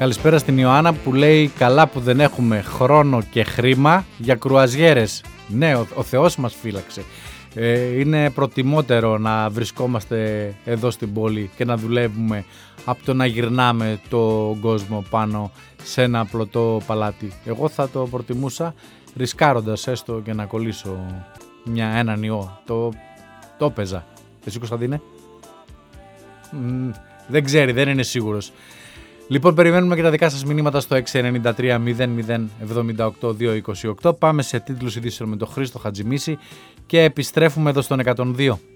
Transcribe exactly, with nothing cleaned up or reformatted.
Καλησπέρα στην Ιωάννα που λέει καλά που δεν έχουμε χρόνο και χρήμα για κρουαζιέρες. Ναι, ο, ο Θεός μας φύλαξε. Ε, είναι προτιμότερο να βρισκόμαστε εδώ στην πόλη και να δουλεύουμε από το να γυρνάμε τον κόσμο πάνω σε ένα πλωτό παλάτι. Εγώ θα το προτιμούσα ρισκάροντας έστω και να κολλήσω μια, έναν ιό. Το, το έπαιζα. Εσύ Κωνσταντίνε? Μ, δεν ξέρει, δεν είναι σίγουρος. Λοιπόν, περιμένουμε και τα δικά σας μηνύματα στο έξι εννιά τρία μηδέν μηδέν επτά οκτώ δύο δύο οκτώ. Πάμε σε τίτλους ειδήσεων με τον Χρήστο Χατζημίση και επιστρέφουμε εδώ στον εκατόν δύο.